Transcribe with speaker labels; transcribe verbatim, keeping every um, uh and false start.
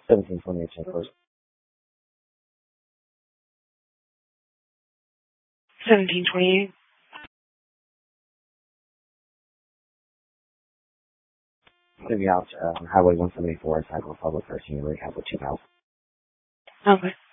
Speaker 1: seventeen twenty-eight South First.
Speaker 2: seventeen twenty-eight.
Speaker 1: City House, uh, Highway one seventy-four, Cycle Public thirteen, Recap with two miles.
Speaker 2: Okay.